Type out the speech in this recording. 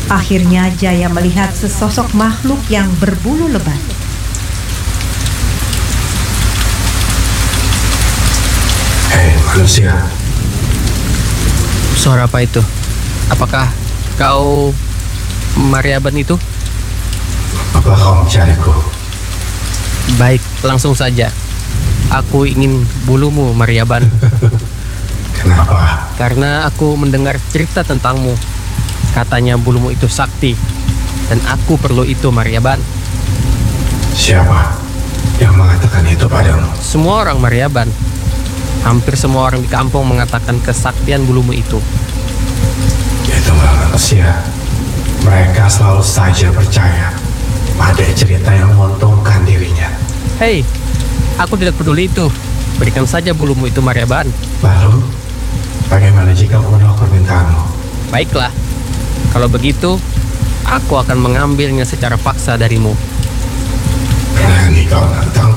Akhirnya Jaya melihat sesosok makhluk yang berbulu lebat. Hei manusia, Suara apa itu? Apakah kau Maryaban itu? apa kau mencariku? Baik, langsung saja. Aku ingin bulumu, Maryaban. Kenapa? Karena aku mendengar cerita tentangmu. Katanya bulumu itu sakti. Dan aku perlu itu, Maryaban. Siapa yang mengatakan itu padamu? Semua orang Maryaban. Hampir semua orang di kampung mengatakan kesaktian bulumu itu. Itu manusia. Mereka selalu saja percaya pada cerita yang menguntungkan dirinya. Hei, aku tidak peduli itu. Berikan saja bulumu itu, Maryaban. Lalu, bagaimana jika memenuhi permintaanmu? Baiklah, kalau begitu, aku akan mengambilnya secara paksa darimu. Berani kau nantang?